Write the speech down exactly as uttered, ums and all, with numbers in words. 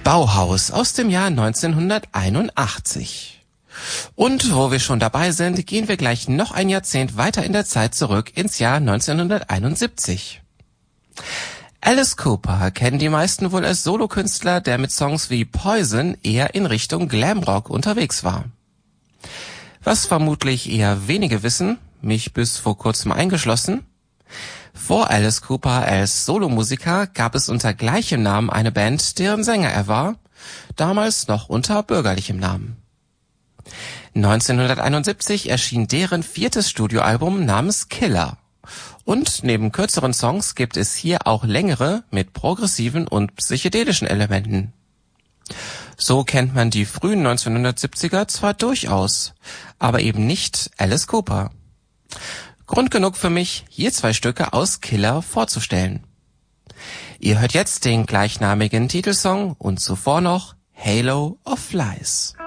Bauhaus aus dem Jahr neunzehnhunderteinundachtzig. Und wo wir schon dabei sind, gehen wir gleich noch ein Jahrzehnt weiter in der Zeit zurück ins Jahr neunzehnhunderteinundsiebzig. Alice Cooper kennen die meisten wohl als Solokünstler, der mit Songs wie Poison eher in Richtung Glamrock unterwegs war. Was vermutlich eher wenige wissen, mich bis vor kurzem eingeschlossen: Vor Alice Cooper als Solomusiker gab es unter gleichem Namen eine Band, deren Sänger er war, damals noch unter bürgerlichem Namen. neunzehnhunderteinundsiebzig erschien deren viertes Studioalbum namens Killer. Und neben kürzeren Songs gibt es hier auch längere mit progressiven und psychedelischen Elementen. So kennt man die frühen neunzehnhundertsiebziger zwar durchaus, aber eben nicht Alice Cooper. Grund genug für mich, hier zwei Stücke aus Killer vorzustellen. Ihr hört jetzt den gleichnamigen Titelsong und zuvor noch Halo of Lies.